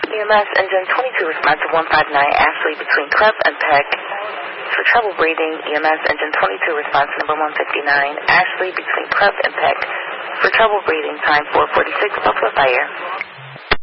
EMS engine 22 response to 159 Ashley between Clef and Peck. For trouble breathing, EMS engine 22 response number 159 Ashley between Clef and Peck. For trouble breathing, time 446, Buffalo Fire.